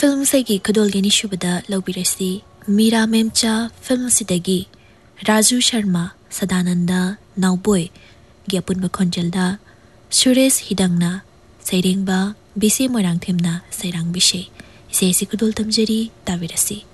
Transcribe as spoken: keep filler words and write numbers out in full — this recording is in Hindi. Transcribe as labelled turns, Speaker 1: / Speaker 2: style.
Speaker 1: फिल्म सेगी खुदोलगेनी शुबदा लौबिरसी मीरा मेमचा फिल्म सिदगी राजू शर्मा सदानंदा नाउबोय गी अपुनबा खोंजलदा सुरेश हिदंगना सैरेंबा बिसे मोरांथेमना सैरांग बिशे इसे इसे खुदोल तमजरी ताबिरसी।